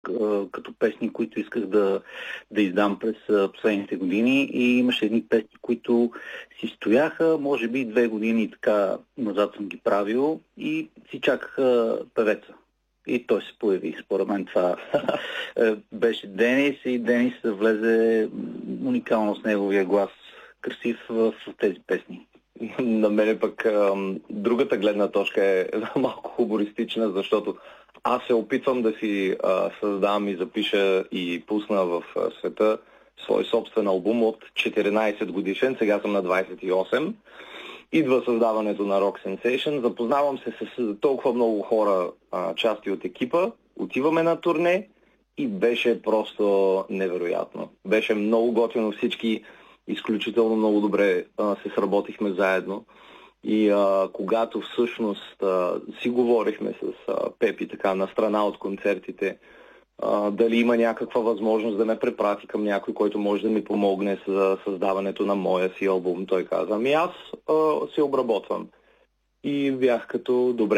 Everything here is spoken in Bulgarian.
като песни, които исках да издам през последните години, и имаше едни песни, които си стояха, може би 2 години така назад съм ги правил и си чакаха певеца. И той се появи. Според мен това беше Денис, и Денис влезе уникално с неговия глас, красив в тези песни. На мене пък другата гледна точка е малко хумористична, защото аз се опитвам да си създам и запиша и пусна в света свой собствен албум от 14 годишен, сега съм на 28. Идва създаването на Rock Sensation, запознавам се с толкова много хора, части от екипа, отиваме на турне и беше просто невероятно. Беше много готино, всички изключително много добре се сработихме заедно. И когато всъщност си говорихме с Пепи така на страна от концертите, дали има някаква възможност да ме препрати към някой, който може да ми помогне за създаването на моя си албум, той каза, аз се обработвам. И бях като добре.